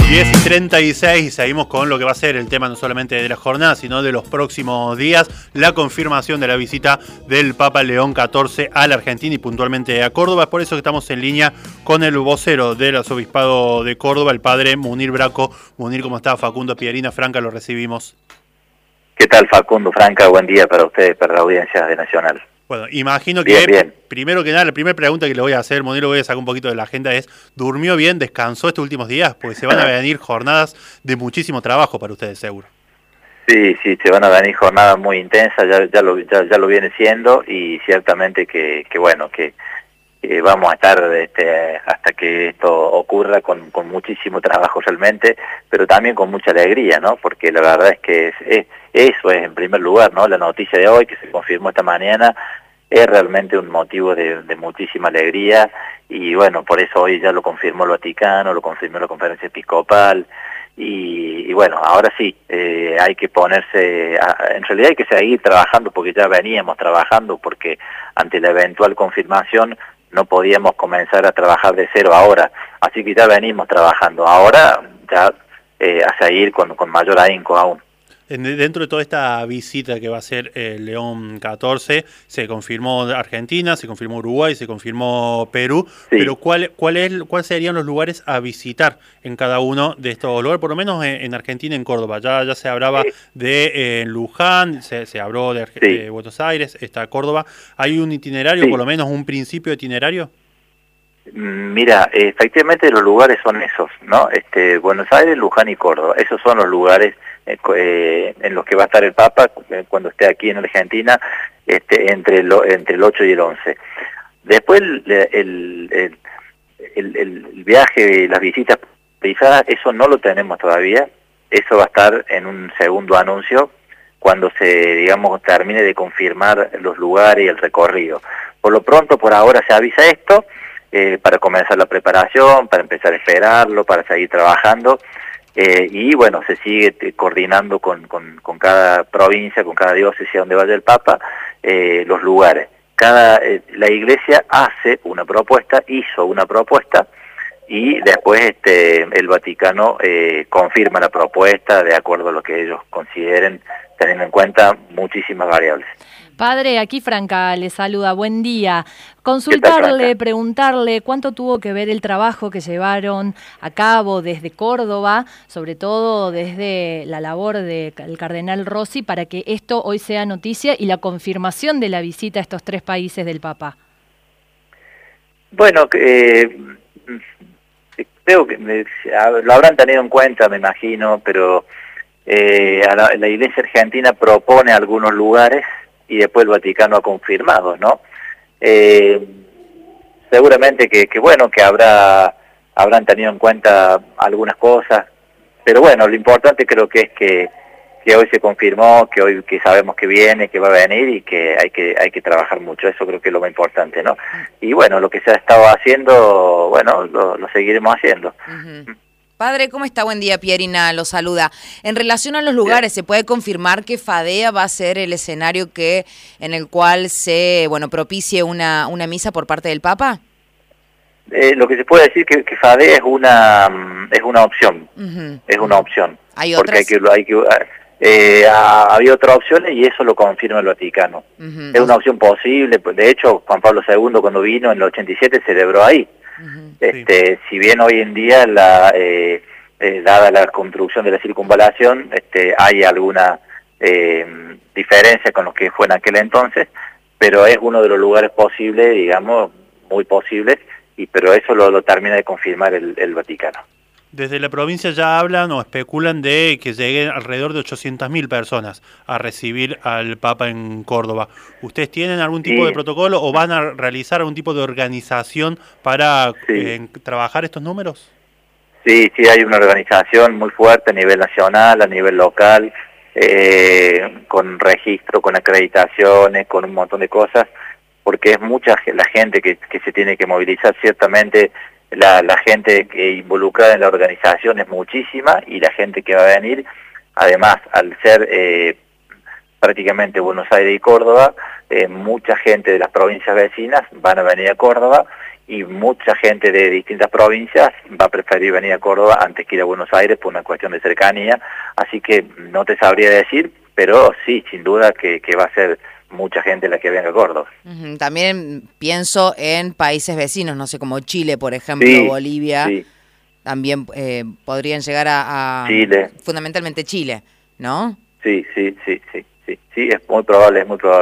10:36 y seguimos con lo que va a ser el tema no solamente de la jornada, sino de los próximos días, la confirmación de la visita del Papa León XIV a la Argentina y puntualmente a Córdoba. Es por eso que estamos en línea con el vocero del Arzobispado de Córdoba, el padre Munir Braco. Munir, ¿cómo está? Facundo Pierina, Franca, lo recibimos. ¿Qué tal, Facundo, Franca? Buen día para ustedes, para la audiencia de Nacional. Bueno, imagino que bien. Primero que nada, la primera pregunta que le voy a hacer, Munir, lo voy a sacar un poquito de la agenda, es: ¿durmió bien, descansó estos últimos días? Porque se van a venir jornadas de muchísimo trabajo para ustedes, seguro. Sí, se van a venir jornadas muy intensas, ya lo viene siendo, y ciertamente que vamos a estar hasta que esto ocurra con muchísimo trabajo realmente, pero también con mucha alegría, ¿no? Porque la verdad es que eso es en primer lugar, ¿no? La noticia de hoy que se confirmó esta mañana es realmente un motivo de muchísima alegría, y bueno, por eso hoy ya lo confirmó el Vaticano, lo confirmó la Conferencia Episcopal, y bueno, ahora sí, hay que ponerse, en realidad hay que seguir trabajando porque ya veníamos trabajando, porque ante la eventual confirmación no podíamos comenzar a trabajar de cero ahora, así que ya venimos trabajando, ahora ya a seguir con mayor ahínco aún. Dentro de toda esta visita que va a hacer León XIV, se confirmó Argentina, se confirmó Uruguay, se confirmó Perú, sí. Pero ¿cuál serían los lugares a visitar en cada uno de estos lugares? Por lo menos en Argentina, en Córdoba. Ya se hablaba de Luján, se habló de Buenos Aires, está Córdoba. ¿Hay un itinerario, por lo menos un principio de itinerario? Mira, efectivamente los lugares son esos, ¿no? Buenos Aires, Luján y Córdoba. Esos son los lugares en los que va a estar el Papa cuando esté aquí en Argentina, entre el 8 y el 11. Después el viaje, las visitas privadas, eso no lo tenemos todavía. Eso va a estar en un segundo anuncio cuando digamos, termine de confirmar los lugares y el recorrido. Por lo pronto, por ahora se avisa esto, para comenzar la preparación, para empezar a esperarlo, para seguir trabajando. Y bueno, se sigue coordinando con cada provincia, con cada diócesis a donde vaya el Papa, los lugares. La Iglesia hizo una propuesta, y después el Vaticano confirma la propuesta de acuerdo a lo que ellos consideren, teniendo en cuenta muchísimas variables. Padre, aquí Franca le saluda, buen día. Consultarle, preguntarle cuánto tuvo que ver el trabajo que llevaron a cabo desde Córdoba, sobre todo desde la labor del cardenal Rossi, para que esto hoy sea noticia y la confirmación de la visita a estos tres países del Papa. Bueno, creo que lo habrán tenido en cuenta, me imagino, pero la Iglesia Argentina propone algunos lugares y después el Vaticano ha confirmado, ¿no? Seguramente que habrán tenido en cuenta algunas cosas, pero bueno, lo importante creo que es que hoy se confirmó, que sabemos que viene, que va a venir y que hay que trabajar mucho. Eso creo que es lo más importante, ¿no? Y bueno, lo que se ha estado haciendo, bueno, lo seguiremos haciendo. Uh-huh. Padre, ¿cómo está? Buen día, Pierina lo saluda. En relación a los lugares, ¿se puede confirmar que Fadea va a ser el escenario en el cual se propicie una misa por parte del Papa? Lo que se puede decir que Fadea es una opción. Uh-huh. Es una opción. ¿Hay otras? Porque había otras opciones y eso lo confirma el Vaticano. Uh-huh. Es una opción posible. De hecho, Juan Pablo II cuando vino en el 87 celebró ahí. Uh-huh. Si bien hoy en día, dada la construcción de la circunvalación, hay alguna diferencia con lo que fue en aquel entonces, pero es uno de los lugares posibles, digamos, muy posibles, pero eso lo termina de confirmar el Vaticano. Desde la provincia ya hablan o especulan de que lleguen alrededor de 800.000 personas a recibir al Papa en Córdoba. ¿Ustedes tienen algún tipo de protocolo o van a realizar algún tipo de organización para trabajar estos números? Sí, hay una organización muy fuerte a nivel nacional, a nivel local, con registro, con acreditaciones, con un montón de cosas, porque es mucha la gente que se tiene que movilizar. Ciertamente la gente que involucrada en la organización es muchísima, y la gente que va a venir, además, al ser prácticamente Buenos Aires y Córdoba, mucha gente de las provincias vecinas van a venir a Córdoba, y mucha gente de distintas provincias va a preferir venir a Córdoba antes que ir a Buenos Aires por una cuestión de cercanía, así que no te sabría decir, pero sí, sin duda que va a ser mucha gente la que venga a Córdoba. También pienso en países vecinos, no sé, como Chile, por ejemplo, Bolivia, también podrían llegar a Chile. Fundamentalmente Chile, ¿no? Sí, es muy probable.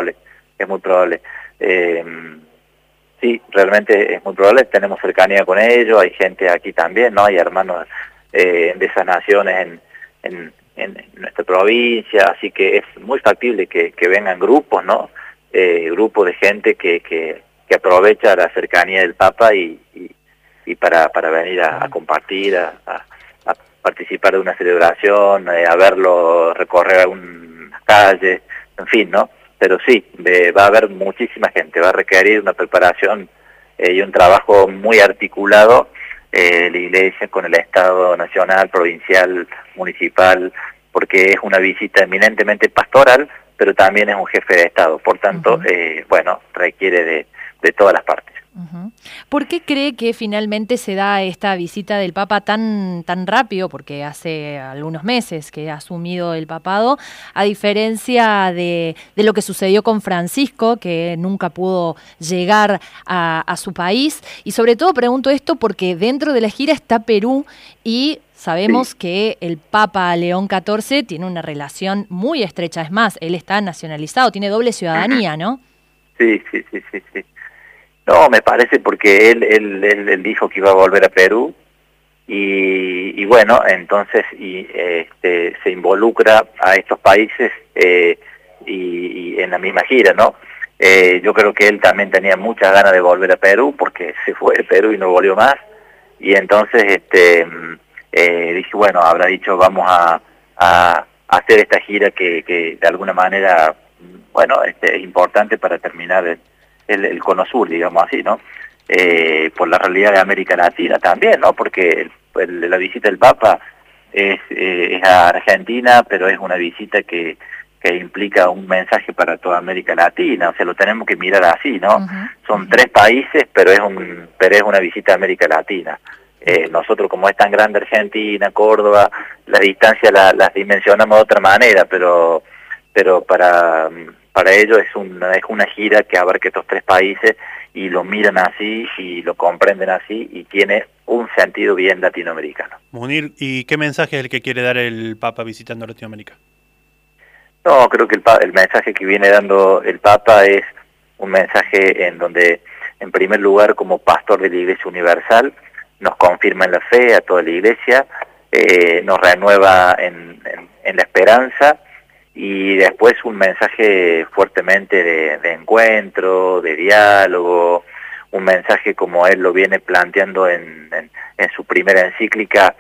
Sí, realmente es muy probable, tenemos cercanía con ellos, hay gente aquí también, ¿no? Hay hermanos de esas naciones en nuestra provincia, así que es muy factible que vengan grupos, ¿no? Grupos de gente que aprovecha la cercanía del Papa y para venir a compartir, a participar de una celebración, a verlo recorrer algunas calles, en fin, ¿no? Pero sí, va a haber muchísima gente, va a requerir una preparación y un trabajo muy articulado la Iglesia con el Estado nacional, provincial, municipal, porque es una visita eminentemente pastoral, pero también es un jefe de Estado, por tanto, requiere de todas las partes. ¿Por qué cree que finalmente se da esta visita del Papa tan rápido? Porque hace algunos meses que ha asumido el papado, a diferencia de lo que sucedió con Francisco, que nunca pudo llegar a su país. Y sobre todo pregunto esto porque dentro de la gira está Perú y sabemos que el Papa León XIV tiene una relación muy estrecha. Es más, él está nacionalizado, tiene doble ciudadanía, ¿no? Sí. No, me parece porque él dijo que iba a volver a Perú y bueno, entonces se involucra a estos países y en la misma gira, ¿no? Yo creo que él también tenía muchas ganas de volver a Perú porque se fue de Perú y no volvió más, y entonces dije, bueno, habrá dicho vamos a hacer esta gira que de alguna manera, bueno, es importante para terminar el Cono Sur, digamos así, ¿no? Por la realidad de América Latina también, ¿no? Porque la visita del Papa es a Argentina, pero es una visita que implica un mensaje para toda América Latina, o sea, lo tenemos que mirar así, ¿no? Son 3 países, pero es una visita a América Latina. Nosotros, como es tan grande Argentina, Córdoba, las distancias las dimensionamos de otra manera, pero para ellos es una gira que abarca estos 3 países y lo miran así y lo comprenden así y tiene un sentido bien latinoamericano. Munir, ¿y qué mensaje es el que quiere dar el Papa visitando Latinoamérica? No, creo que el mensaje que viene dando el Papa es un mensaje en donde, en primer lugar, como pastor de la Iglesia Universal, nos confirma en la fe a toda la Iglesia, nos renueva en la esperanza, y después un mensaje fuertemente de encuentro, de diálogo, un mensaje como él lo viene planteando en su primera encíclica,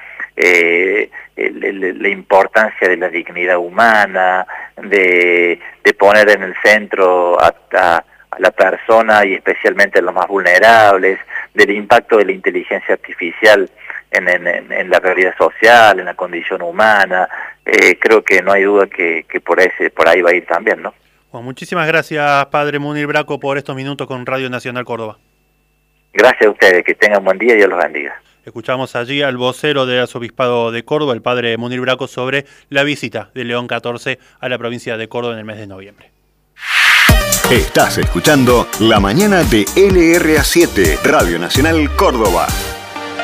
la importancia de la dignidad humana, de poner en el centro a la persona y especialmente a los más vulnerables, del impacto de la inteligencia artificial en la realidad social, en la condición humana. Creo que no hay duda que por ahí va a ir también, ¿no? Bueno, muchísimas gracias, Padre Munir Braco, por estos minutos con Radio Nacional Córdoba. Gracias a ustedes, que tengan buen día y Dios los bendiga. Escuchamos allí al vocero del Arzobispado de Córdoba, el Padre Munir Braco, sobre la visita de León XIV a la provincia de Córdoba en el mes de noviembre. Estás escuchando La Mañana de LRA7, Radio Nacional Córdoba.